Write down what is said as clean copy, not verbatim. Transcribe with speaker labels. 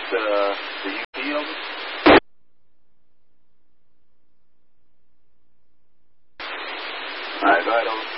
Speaker 1: the UP of it? All right, go ahead, over.